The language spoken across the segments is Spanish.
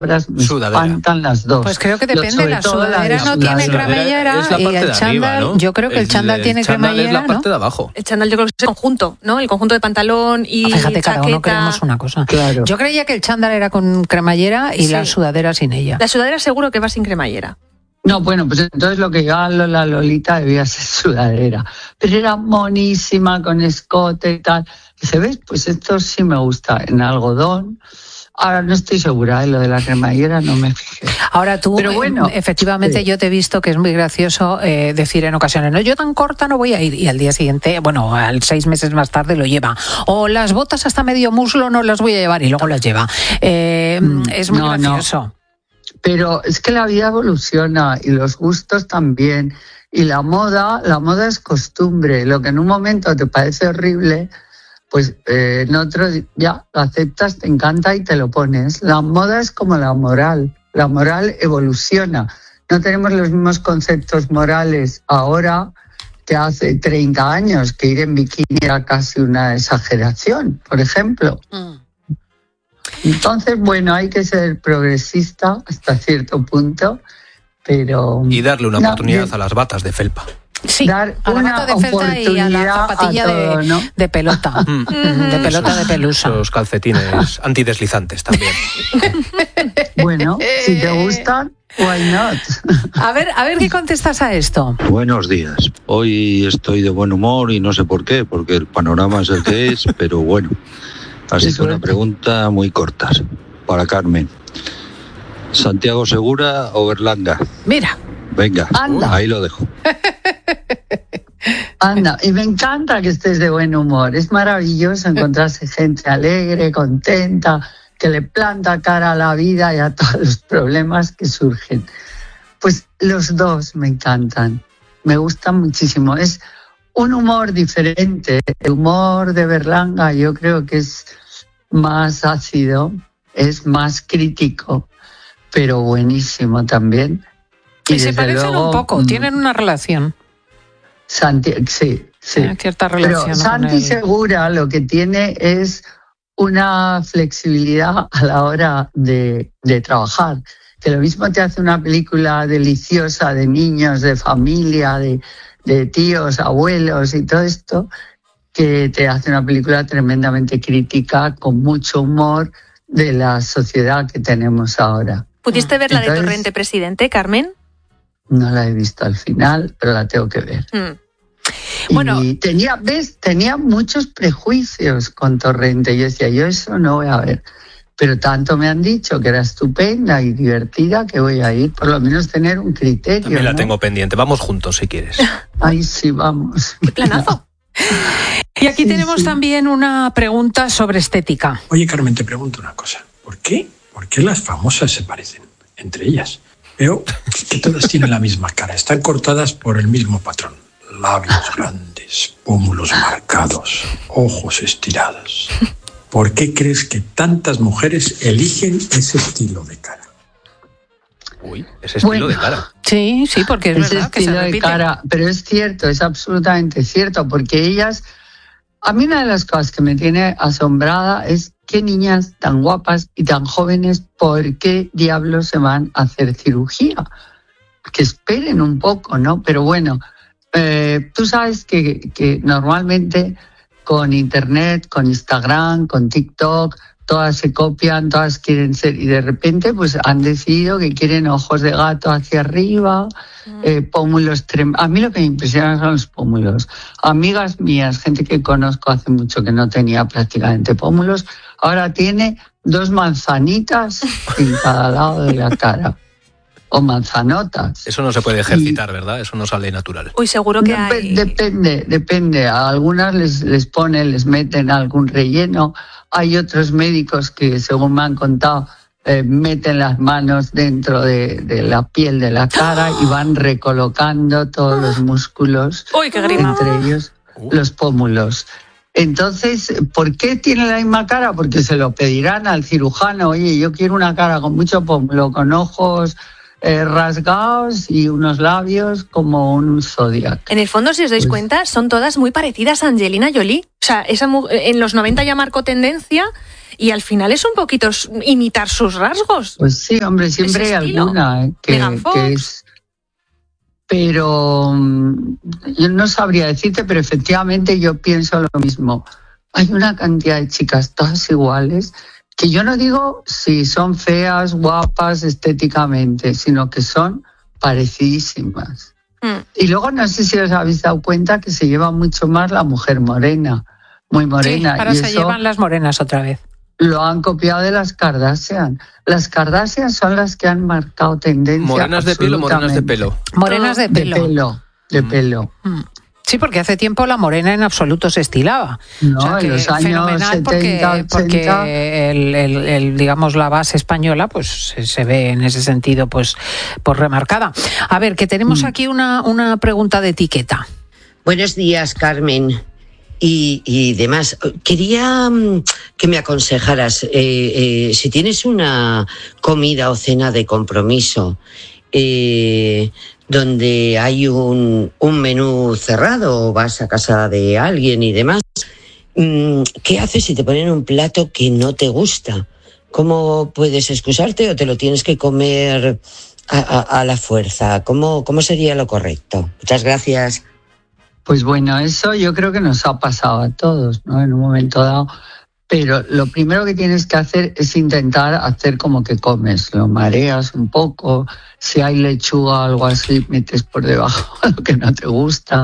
me espantan las dos. Pues creo que depende, la sudadera no tiene cremallera y el chándal, arriba, ¿no? Yo creo que el chándal tiene cremallera, es la parte de abajo. El chándal yo creo que es el conjunto, ¿no? El conjunto de pantalón y fíjate, chaqueta. Cada uno queremos una cosa. Claro. Yo creía que el chándal era con cremallera y la sudadera sin ella. La sudadera seguro que va sin cremallera. No, bueno, pues entonces lo que llevaba la Lolita debía ser sudadera. Pero era monísima, con escote y tal. ¿Se ves? Pues esto sí me gusta, en algodón. Ahora no estoy segura, lo de la cremallera no me fijé. Ahora tú, pero bueno, efectivamente, yo te he visto que es muy gracioso decir en ocasiones, no, yo tan corta no voy a ir, y al día siguiente, al 6 meses más tarde lo lleva. O las botas hasta medio muslo no las voy a llevar y luego las lleva. Es muy gracioso. No. Pero es que la vida evoluciona y los gustos también. Y la moda es costumbre. Lo que en un momento te parece horrible, pues en otro ya lo aceptas, te encanta y te lo pones. La moda es como la moral. La moral evoluciona. No tenemos los mismos conceptos morales ahora que hace 30 años, que ir en bikini era casi una exageración, por ejemplo. Entonces, bueno, hay que ser progresista hasta cierto punto, pero... Y darle una oportunidad a las batas de felpa. Sí, dar a la una bata de felpa y a la zapatilla todo, ¿no? de pelota, de pelota de pelusa. Esos calcetines antideslizantes también. Bueno, si te gustan, why not? A ver qué contestas a esto. Buenos días. Hoy estoy de buen humor y no sé por qué, porque el panorama es el que es, pero bueno. Así que una pregunta muy corta para Carmen. ¿Santiago Segura o Berlanga? Mira. Venga, ahí lo dejo. Anda, y me encanta que estés de buen humor. Es maravilloso encontrarse gente alegre, contenta, que le planta cara a la vida y a todos los problemas que surgen. Pues los dos me encantan, me gustan muchísimo. Es un humor diferente. El humor de Berlanga yo creo que es más ácido, es más crítico, pero buenísimo también. Y se parecen un poco, tienen una relación. Sí. Cierta relación. Pero Santi Segura lo que tiene es una flexibilidad a la hora de trabajar. Que lo mismo te hace una película deliciosa de niños, de familia, de tíos, abuelos y todo esto, que te hace una película tremendamente crítica, con mucho humor de la sociedad que tenemos ahora. ¿Pudiste ver la de Torrente Presidente, Carmen? No la he visto al final, pero la tengo que ver. Bueno, y tenía muchos prejuicios con Torrente. Yo decía, yo eso no voy a ver. Pero tanto me han dicho que era estupenda y divertida que voy a ir, por lo menos tener un criterio. También la tengo pendiente. Vamos juntos si quieres. Ay, sí, vamos. ¡Qué planazo! Y aquí tenemos también una pregunta sobre estética. Oye, Carmen, te pregunto una cosa. ¿Por qué las famosas se parecen entre ellas? Veo que todas tienen la misma cara. Están cortadas por el mismo patrón. Labios grandes, pómulos marcados, ojos estirados. ¿Por qué crees que tantas mujeres eligen ese estilo de cara? Uy, ese estilo de cara. Sí, porque es verdad que se repite. De cara, pero es cierto, es absolutamente cierto, porque ellas... A mí una de las cosas que me tiene asombrada es qué niñas tan guapas y tan jóvenes, ¿por qué diablos se van a hacer cirugía? Que esperen un poco, ¿no? Pero bueno, tú sabes que normalmente con Internet, con Instagram, con TikTok, todas se copian, todas quieren ser, y de repente pues han decidido que quieren ojos de gato hacia arriba, pómulos a mí lo que me impresiona son los pómulos. Amigas mías, gente que conozco hace mucho que no tenía prácticamente pómulos, ahora tiene 2 manzanitas en cada lado de la cara. O manzanotas. Eso no se puede ejercitar, ¿verdad? Eso no sale natural. Uy, seguro que hay... Depende. A algunas les meten algún relleno. Hay otros médicos que, según me han contado, meten las manos dentro de la piel de la cara y van recolocando todos los músculos. ¡Uy, qué grima! Entre ellos los pómulos. Entonces, ¿por qué tiene la misma cara? Porque se lo pedirán al cirujano. Oye, yo quiero una cara con mucho pómulo, con ojos rasgados y unos labios como un Zodiac. En el fondo, si os dais cuenta, son todas muy parecidas a Angelina Jolie. O sea, en los 90 ya marcó tendencia y al final es un poquito imitar sus rasgos. Pues sí, hombre, siempre hay alguna que es... Pero yo no sabría decirte, pero efectivamente yo pienso lo mismo. Hay una cantidad de chicas todas iguales que yo no digo si son feas, guapas estéticamente, sino que son parecidísimas. Y luego no sé si os habéis dado cuenta que se lleva mucho más la mujer morena, muy morena. Sí, ahora y se llevan las morenas otra vez. Lo han copiado de las Kardashian. Las Kardashian son las que han marcado tendencia. ¿Morenas de piel o morenas de pelo? Morenas de pelo. De pelo. Sí, porque hace tiempo la morena en absoluto se estilaba. No, o sea, que en los años 70, porque digamos, la base española pues se ve en ese sentido pues remarcada. A ver, que tenemos aquí una pregunta de etiqueta. Buenos días, Carmen. Y demás, quería que me aconsejaras, si tienes una comida o cena de compromiso donde hay un menú cerrado o vas a casa de alguien y demás, ¿qué haces si te ponen un plato que no te gusta? ¿Cómo puedes excusarte o te lo tienes que comer a la fuerza? ¿Cómo sería lo correcto? Muchas gracias. Pues bueno, eso yo creo que nos ha pasado a todos, ¿no? En un momento dado. Pero lo primero que tienes que hacer es intentar hacer como que comes. Lo mareas un poco. Si hay lechuga o algo así, metes por debajo lo que no te gusta.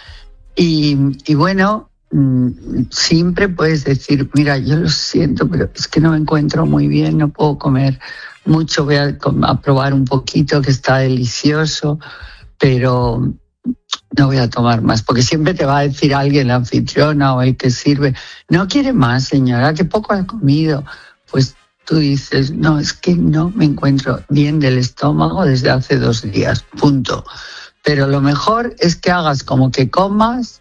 Y bueno, siempre puedes decir, mira, yo lo siento, pero es que no me encuentro muy bien, no puedo comer mucho, voy a probar un poquito que está delicioso, pero no voy a tomar más, porque siempre te va a decir alguien, la anfitriona o el que sirve, no quiere más, señora, que poco ha comido. Pues tú dices, no, es que no me encuentro bien del estómago desde hace 2 días, punto. Pero lo mejor es que hagas como que comes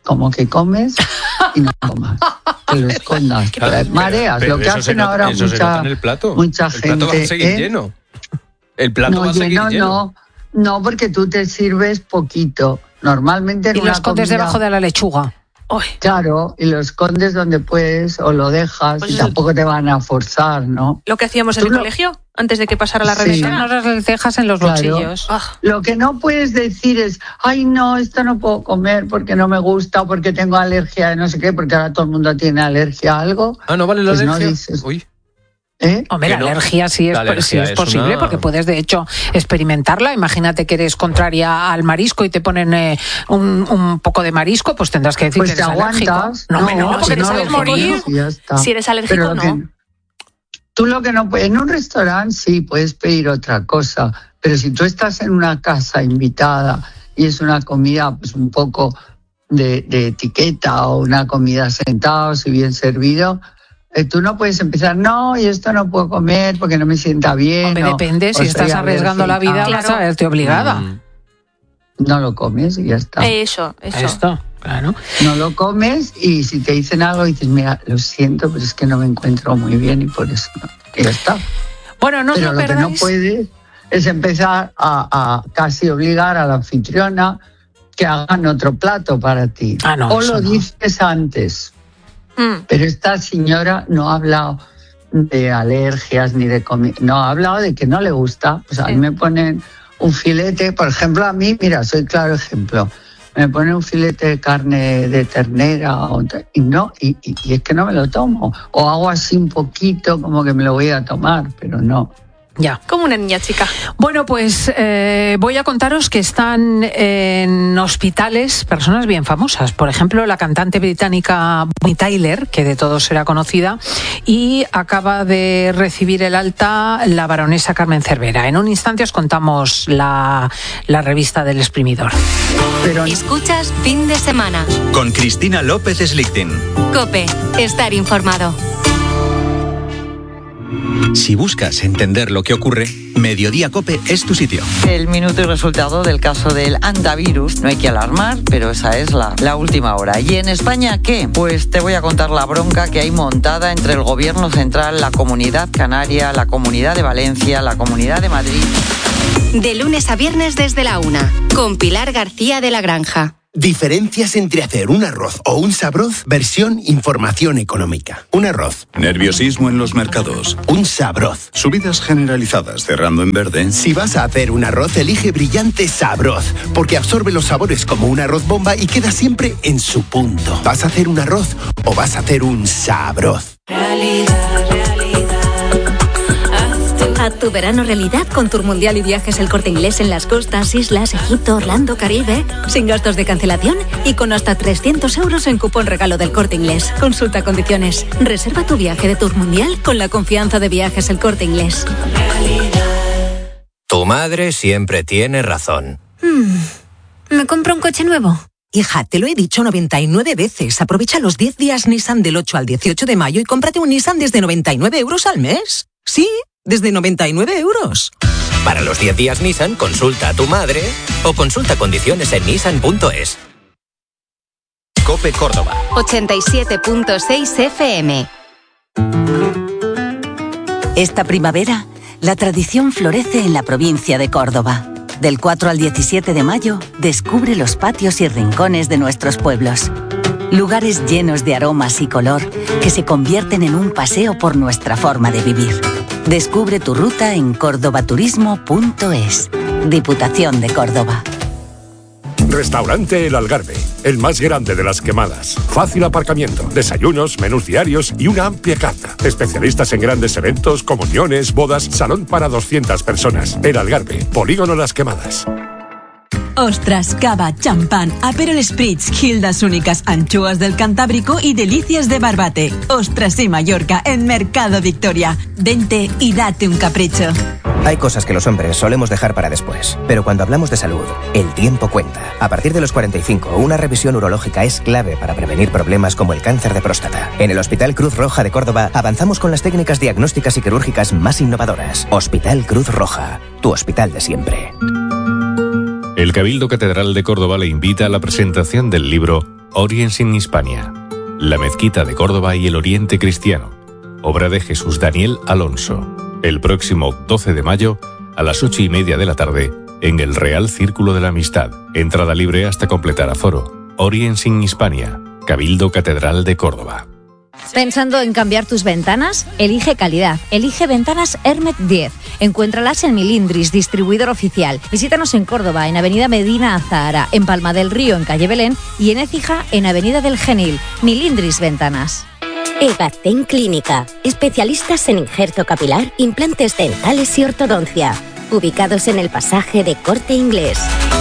y no comas, que lo escondas, mareas, pero lo que hacen ahora mucha gente. El plato va a seguir lleno. El plato va a seguir lleno. No, porque tú te sirves poquito. Normalmente en y lo escondes debajo de la lechuga. Uy. Claro, y lo escondes donde puedes o lo dejas, pues y tampoco te van a forzar, ¿no? Lo que hacíamos en el colegio, antes de que pasara la revisión. No las dejas en los bolsillos. Lo que no puedes decir es, ay, no, esto no puedo comer porque no me gusta o porque tengo alergia de no sé qué, porque ahora todo el mundo tiene alergia a algo. Ah, ¿no vale la pues alergia? No dices, uy. Hombre, la alergia sí es posible, porque puedes de hecho experimentarla. Imagínate que eres contraria al marisco y te ponen un poco de marisco, pues tendrás que decir pues que eres alérgico. No, porque te sabes morir. Si eres alérgico, no. Tú lo que no puedes, en un restaurante sí puedes pedir otra cosa, pero si tú estás en una casa invitada y es una comida pues un poco de etiqueta o una comida sentados y bien servido, tú no puedes empezar, no, y esto no puedo comer porque no me sienta bien. Hombre, depende, si estás arriesgando la vida, vas a verte obligada. No lo comes y ya está. Eso. Esto, claro. No lo comes y si te dicen algo dices, mira, lo siento, pero es que no me encuentro muy bien y por eso no. Y ya está. Bueno, no pero lo que no puedes es empezar a casi obligar a la anfitriona que hagan otro plato para ti. O lo dices antes. Pero esta señora no ha hablado de alergias ni de comida, no ha hablado de que no le gusta. Pues a mí me ponen un filete, por ejemplo, a mí, mira, soy claro ejemplo, me ponen un filete de carne de ternera y es que no me lo tomo. O hago así un poquito como que me lo voy a tomar, pero no. Ya. Como una niña chica. Bueno, pues voy a contaros que están en hospitales personas bien famosas. Por ejemplo, la cantante británica Bonnie Tyler, que de todos será conocida, y acaba de recibir el alta la baronesa Carmen Cervera. En un instante os contamos la revista del Exprimidor. Escuchas Fin de Semana con Cristina López Slichting. COPE. Estar informado. Si buscas entender lo que ocurre, Mediodía COPE es tu sitio. El minuto y resultado del caso del hantavirus. No hay que alarmar, pero esa es la última hora. ¿Y en España qué? Pues te voy a contar la bronca que hay montada entre el Gobierno Central, la Comunidad Canaria, la Comunidad de Valencia, la Comunidad de Madrid. De lunes a viernes desde la 1, con Pilar García de la Granja. Diferencias entre hacer un arroz o un sabroz, versión información económica. Un arroz. Nerviosismo en los mercados. Un sabroz. Subidas generalizadas, cerrando en verde. Si vas a hacer un arroz, elige Brillante Sabroz, porque absorbe los sabores como un arroz bomba y queda siempre en su punto. ¿Vas a hacer un arroz o vas a hacer un sabroz? Haz tu verano realidad con Tour Mundial y Viajes El Corte Inglés en las costas, islas, Egipto, Orlando, Caribe, sin gastos de cancelación y con hasta 300 euros en cupón regalo del Corte Inglés. Consulta condiciones. Reserva tu viaje de Tour Mundial con la confianza de Viajes El Corte Inglés. Tu madre siempre tiene razón. ¿Me compro un coche nuevo? Hija, te lo he dicho 99 veces. Aprovecha los 10 días Nissan del 8 al 18 de mayo y cómprate un Nissan desde 99 euros al mes. Sí, desde 99 euros. Para los 10 días Nissan, consulta a tu madre o consulta condiciones en nissan.es. COPE Córdoba. 87.6 FM. Esta primavera, la tradición florece en la provincia de Córdoba. Del 4 al 17 de mayo, descubre los patios y rincones de nuestros pueblos. Lugares llenos de aromas y color que se convierten en un paseo por nuestra forma de vivir. Descubre tu ruta en cordobaturismo.es. Diputación de Córdoba. Restaurante El Algarve, el más grande de las Quemadas. Fácil aparcamiento, desayunos, menús diarios y una amplia carta. Especialistas en grandes eventos, comuniones, bodas, salón para 200 personas. El Algarve, Polígono Las Quemadas. Ostras, cava, champán, Aperol Spritz, gildas únicas, anchoas del Cantábrico y delicias de Barbate. Ostras y Mallorca en Mercado Victoria. Vente y date un capricho. Hay cosas que los hombres solemos dejar para después, pero cuando hablamos de salud, el tiempo cuenta. A partir de los 45, una revisión urológica es clave para prevenir problemas como el cáncer de próstata. En el Hospital Cruz Roja de Córdoba avanzamos con las técnicas diagnósticas y quirúrgicas más innovadoras. Hospital Cruz Roja, tu hospital de siempre. El Cabildo Catedral de Córdoba le invita a la presentación del libro Orient in Hispania, la mezquita de Córdoba y el Oriente Cristiano, obra de Jesús Daniel Alonso. El próximo 12 de mayo, a las 8:30 de la tarde, en el Real Círculo de la Amistad. Entrada libre hasta completar aforo. Orient in Hispania, Cabildo Catedral de Córdoba. ¿Pensando en cambiar tus ventanas? Elige calidad. Elige Ventanas Hermet 10. Encuéntralas en Milindris, distribuidor oficial. Visítanos en Córdoba, en Avenida Medina Azahara, en Palma del Río, en Calle Belén, y en Écija, en Avenida del Genil. Milindris Ventanas. Evatén Clínica. Especialistas en injerto capilar, implantes dentales y ortodoncia. Ubicados en el pasaje de Corte Inglés.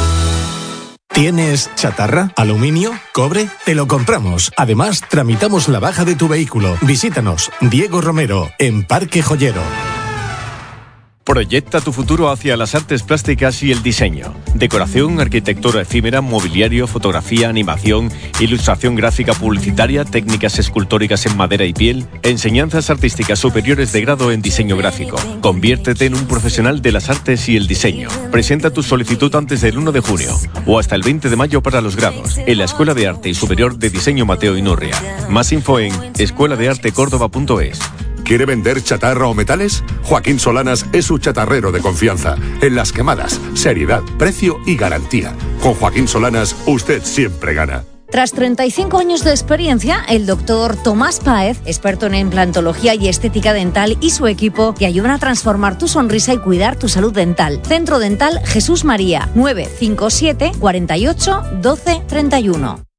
¿Tienes chatarra, aluminio, cobre? Te lo compramos. Además, tramitamos la baja de tu vehículo. Visítanos, Diego Romero, en Parque Joyero. Proyecta tu futuro hacia las artes plásticas y el diseño. Decoración, arquitectura efímera, mobiliario, fotografía, animación, ilustración gráfica publicitaria, técnicas escultóricas en madera y piel, enseñanzas artísticas superiores de grado en diseño gráfico. Conviértete en un profesional de las artes y el diseño. Presenta tu solicitud antes del 1 de junio o hasta el 20 de mayo para los grados en la Escuela de Arte y Superior de Diseño Mateo Inurria. Más info en escueladeartecórdoba.es. ¿Quiere vender chatarra o metales? Joaquín Solanas es su chatarrero de confianza. En Las Quemadas, seriedad, precio y garantía. Con Joaquín Solanas, usted siempre gana. Tras 35 años de experiencia, el doctor Tomás Páez, experto en implantología y estética dental, y su equipo te ayudan a transformar tu sonrisa y cuidar tu salud dental. Centro Dental Jesús María, 957 48 12 31.